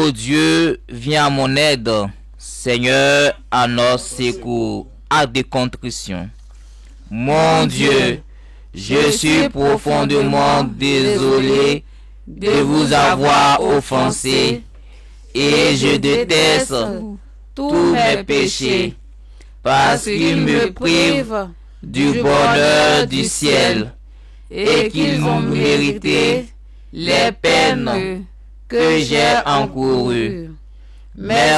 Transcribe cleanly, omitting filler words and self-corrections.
Ô Dieu, viens à mon aide. Seigneur, à notre secours. Acte de contrition. Mon Dieu, je suis profondément désolé de vous avoir offensé et je déteste tous mes péchés parce qu'ils me privent du bonheur du ciel et qu'ils ont mérité les peines que j'ai encourues. Mais